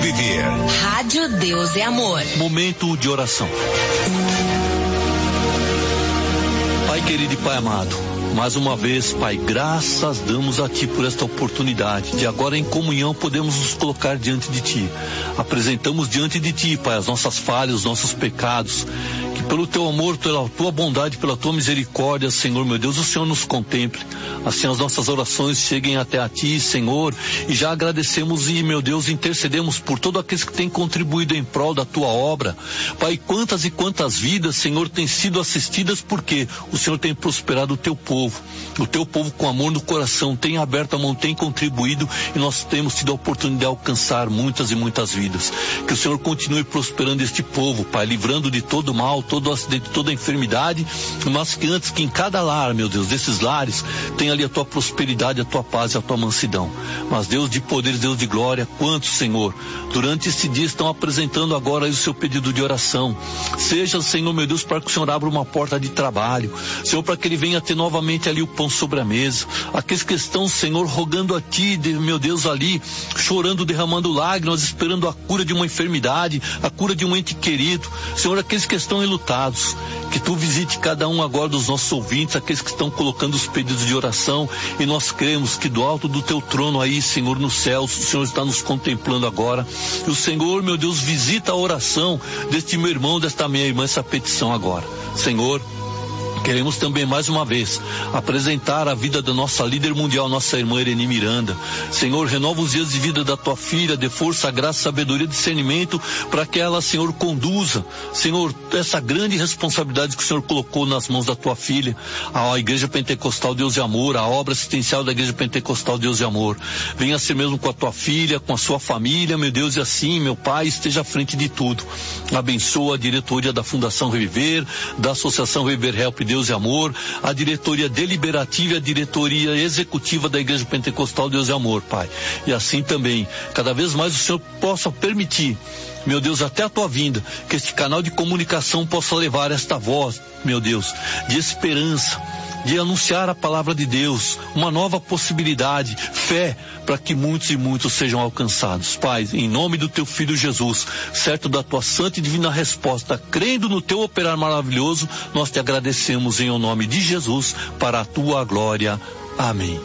Reviver. Rádio Deus é Amor. Momento de oração. Pai querido e Pai amado, mais uma vez, Pai, graças damos a Ti por esta oportunidade de agora em comunhão podemos nos colocar diante de Ti. Apresentamos diante de Ti, Pai, as nossas falhas, os nossos pecados, que pelo Teu amor, pela Tua bondade, pela Tua misericórdia, Senhor, meu Deus, o Senhor nos contemple. Assim as nossas orações cheguem até a Ti, Senhor, e já agradecemos e, meu Deus, intercedemos por todos aqueles que têm contribuído em prol da Tua obra. Pai, quantas e quantas vidas, Senhor, têm sido assistidas porque o Senhor tem prosperado o Teu povo. O Teu povo com amor no coração tem aberto a mão, tem contribuído e nós temos tido a oportunidade de alcançar muitas e muitas vidas. Que o Senhor continue prosperando este povo, Pai, livrando de todo mal, todo acidente, toda enfermidade, mas que antes que em cada lar, meu Deus, desses lares, tenha ali a Tua prosperidade, a Tua paz e a Tua mansidão. Mas Deus de poder, Deus de glória, quantos, Senhor, durante este dia estão apresentando agora aí o seu pedido de oração. Seja, Senhor, meu Deus, para que o Senhor abra uma porta de trabalho, Senhor, para que ele venha ter novamente ali o pão sobre a mesa. Aqueles que estão, Senhor, rogando a Ti, meu Deus, ali, chorando, derramando lágrimas, esperando a cura de uma enfermidade, a cura de um ente querido. Senhor, aqueles que estão enlutados, que Tu visite cada um agora dos nossos ouvintes, aqueles que estão colocando os pedidos de oração, e nós cremos que do alto do Teu trono aí, Senhor, nos céus, o Senhor está nos contemplando agora. E o Senhor, meu Deus, visita a oração deste meu irmão, desta minha irmã, essa petição agora. Senhor, queremos também mais uma vez apresentar a vida da nossa líder mundial, nossa irmã Irene Miranda. Senhor, renova os dias de vida da Tua filha, dê força, graça, sabedoria, discernimento para que ela, Senhor, conduza, Senhor, essa grande responsabilidade que o Senhor colocou nas mãos da Tua filha, a Igreja Pentecostal Deus e Amor, a obra assistencial da Igreja Pentecostal Deus e Amor. Venha ser mesmo com a Tua filha, com a sua família, meu Deus, e assim, meu Pai, esteja à frente de tudo. Abençoa a diretoria da Fundação Reviver, da Associação Reviver Help Deus e Amor, a diretoria deliberativa e a diretoria executiva da Igreja Pentecostal Deus e Amor, Pai. E assim também, cada vez mais o Senhor possa permitir, meu Deus, até a Tua vinda, que este canal de comunicação possa levar esta voz, meu Deus, de esperança, de anunciar a palavra de Deus, uma nova possibilidade, fé, para que muitos e muitos sejam alcançados. Pai, em nome do Teu Filho Jesus, certo da Tua santa e divina resposta, crendo no Teu operar maravilhoso, nós Te agradecemos em nome de Jesus, para a Tua glória. Amém.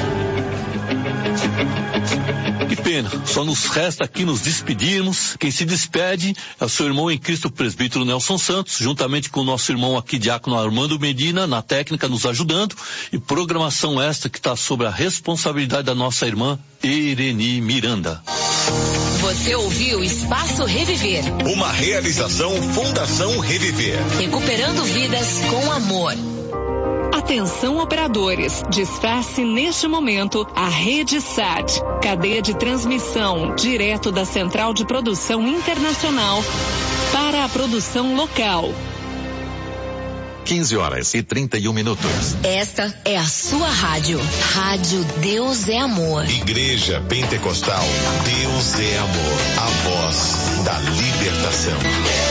Que pena, só nos resta aqui nos despedirmos. Quem se despede é o seu irmão em Cristo, presbítero Nelson Santos, juntamente com o nosso irmão aqui, diácono Armando Medina, na técnica nos ajudando, e programação esta que está sob a responsabilidade da nossa irmã Irene Miranda. Você ouviu Espaço Reviver. Uma realização Fundação Reviver. Recuperando vidas com amor. Atenção operadores, desface neste momento a Rede SAT, cadeia de transmissão direto da Central de Produção Internacional para a produção local. 15h31. Esta é a sua rádio. Rádio Deus é Amor. Igreja Pentecostal Deus é Amor. A voz da libertação.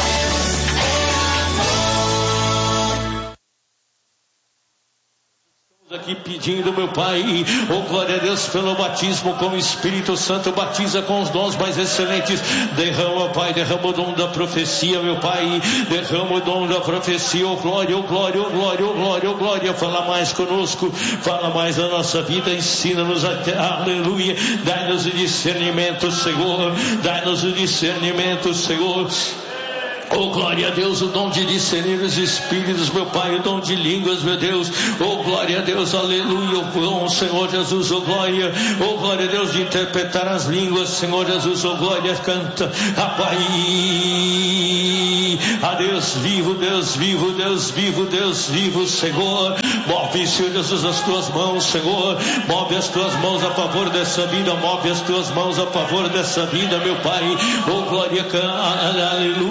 Aqui pedindo, meu Pai, oh glória a Deus, pelo batismo com o Espírito Santo, batiza com os dons mais excelentes, derrama, Pai, derrama o dom da profecia, meu Pai, derrama o dom da profecia, oh glória, oh glória, oh glória, oh glória, oh glória, fala mais conosco, fala mais na nossa vida, ensina-nos até, aleluia, dai-nos o discernimento, Senhor, dai-nos o discernimento, Senhor. Oh glória a Deus, o dom de discernir os espíritos, meu Pai, o dom de línguas, meu Deus, oh glória a Deus, aleluia, oh Senhor Jesus, oh glória a Deus, de interpretar as línguas, Senhor Jesus, oh glória, canta, Pai, a Deus vivo, Deus vivo, Deus vivo, Deus vivo, Senhor, move, Senhor Jesus, as Tuas mãos, Senhor, move as Tuas mãos a favor dessa vida, move as Tuas mãos a favor dessa vida, meu Pai, oh glória, aleluia, Pai,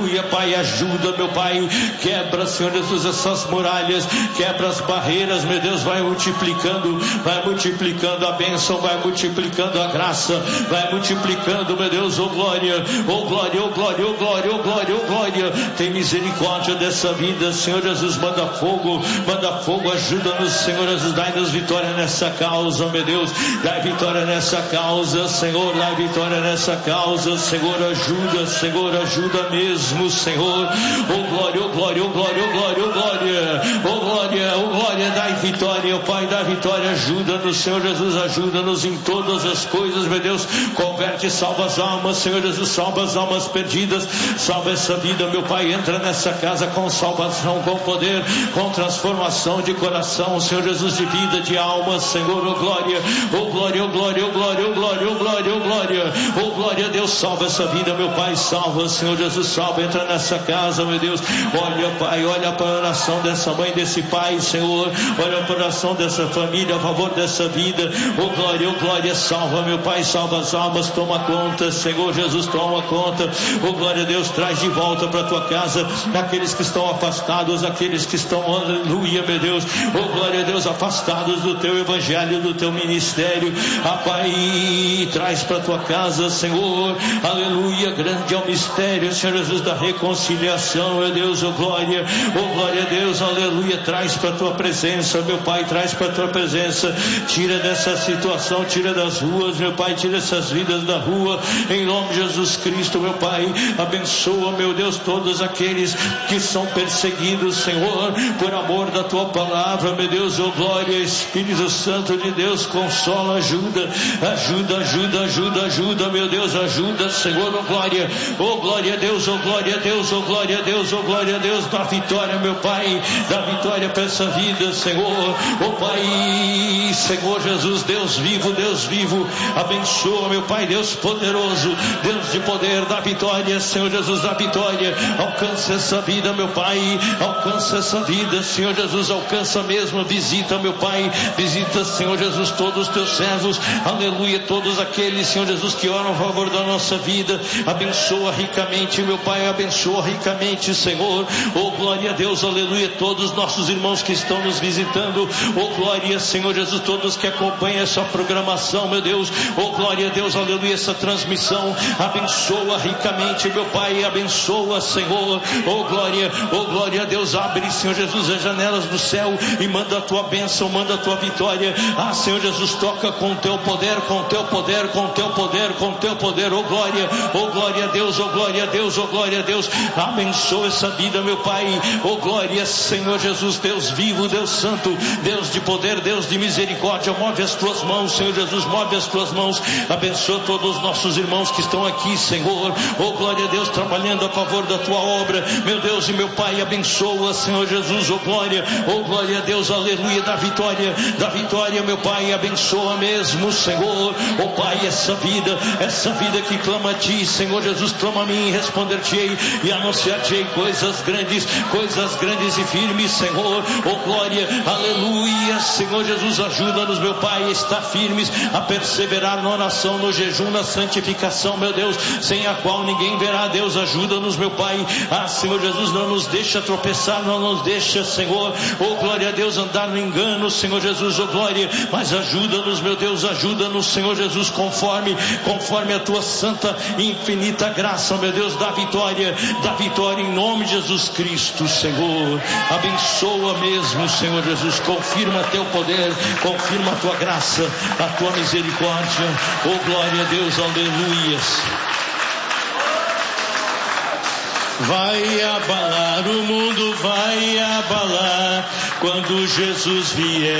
Pai, ajuda, meu Pai, quebra, Senhor Jesus, essas muralhas, quebra as barreiras, meu Deus, vai multiplicando a bênção, vai multiplicando a graça, vai multiplicando, meu Deus, oh glória, oh glória, oh glória, oh glória, oh glória, oh glória, tem misericórdia dessa vida, Senhor Jesus, manda fogo, ajuda-nos, Senhor Jesus, dai-nos vitória nessa causa, meu Deus, dai vitória nessa causa, Senhor, dai vitória nessa causa, Senhor, ajuda mesmo, Senhor, oh glória, oh glória, oh glória, oh glória, oh glória, oh glória, oh glória, dai vitória, oh Pai, dai vitória, ajuda-nos, Senhor Jesus, ajuda-nos em todas as coisas, meu Deus, converte, salva as almas, Senhor Jesus, salva as almas perdidas, salva essa vida, meu Pai, entra nessa casa com salvação, com poder, com transformação de coração, Senhor Jesus, de vida, de alma, Senhor, oh glória, oh glória, oh glória, oh glória, oh glória, oh glória, oh glória, oh glória, Deus, salva essa vida, meu Pai, salva, Senhor Jesus, salva, entra nessa casa, meu Deus, olha, Pai, olha para a oração dessa mãe, desse pai, Senhor, olha para a oração dessa família, a favor dessa vida, oh glória, salva, meu Pai, salva as almas, toma conta, Senhor Jesus, toma conta, oh glória, Deus, traz de volta para a tua casa, aqueles que estão afastados, aqueles que estão, aleluia, meu Deus, oh glória a Deus, afastados do teu evangelho, do teu ministério, Pai, traz para a tua casa, Senhor, aleluia, grande é o mistério, Senhor Jesus, da reconciliação, meu Deus, oh glória a Deus, aleluia, traz para a tua presença, meu Pai, traz para a tua presença, tira dessa situação, tira das ruas, meu Pai, tira essas vidas da rua, em nome de Jesus Cristo, meu Pai, abençoa, meu Deus, todos aqueles que são perseguidos, Senhor, por amor da tua palavra, meu Deus, oh glória, Espírito Santo de Deus, consola, ajuda, meu Deus, ajuda, Senhor, oh glória a Deus, oh glória a Deus, oh glória a Deus, oh glória a Deus, dá vitória, meu Pai, dá vitória para essa vida, Senhor, oh Pai, Senhor Jesus, Deus vivo, abençoa, meu Pai, Deus poderoso, Deus de poder, dá vitória, Senhor Jesus, dá vitória, alcança essa vida, meu Pai, alcança essa vida, Senhor Jesus, alcança mesmo, visita, meu Pai, visita, Senhor Jesus, todos os teus servos, aleluia, todos aqueles, Senhor Jesus, que oram a favor da nossa vida, abençoa ricamente, meu Pai, abençoa ricamente, Senhor, oh glória a Deus, aleluia, todos os nossos irmãos que estão nos visitando, oh glória, Senhor Jesus, todos que acompanham essa programação, meu Deus, oh glória a Deus, aleluia, essa transmissão, abençoa ricamente, meu Pai, abençoa, Senhor, oh glória a Deus, abre, Senhor Jesus, as janelas do céu e manda a tua bênção, manda a tua vitória, Senhor Jesus, toca com o teu poder, com o teu poder, com o teu poder, com o teu poder, oh glória a Deus, oh glória a Deus, oh glória a Deus, abençoa essa vida, meu Pai, oh glória, Senhor Jesus, Deus vivo, Deus santo, Deus de poder, Deus de misericórdia, move as tuas mãos, Senhor Jesus, move as tuas mãos, abençoa todos os nossos irmãos que estão aqui, Senhor, oh glória a Deus, trabalhando a favor da tua obra, meu Deus e meu Pai, abençoa, Senhor Jesus, oh glória a Deus, aleluia, da vitória, meu Pai, abençoa mesmo, Senhor, oh Pai, essa vida que clama a Ti, Senhor Jesus, clama a mim, responder-te-ei e anunciar-te-ei coisas grandes e firmes, Senhor, oh glória, aleluia, Senhor Jesus, ajuda-nos, meu Pai, a estar firmes, a perseverar na oração, no jejum, na santificação, meu Deus, sem a qual ninguém verá, Deus, ajuda-nos, meu Pai, Senhor Jesus, não nos deixa tropeçar, não nos deixa, Senhor, oh glória a Deus, andar no engano, Senhor Jesus, oh glória, mas ajuda-nos, meu Deus, ajuda-nos, Senhor Jesus, conforme a tua santa e infinita graça, meu Deus, dá vitória em nome de Jesus Cristo, Senhor, abençoa mesmo, Senhor Jesus, confirma teu poder, confirma a tua graça, a tua misericórdia, oh glória a Deus, aleluias. Vai abalar o mundo, vai abalar quando Jesus vier.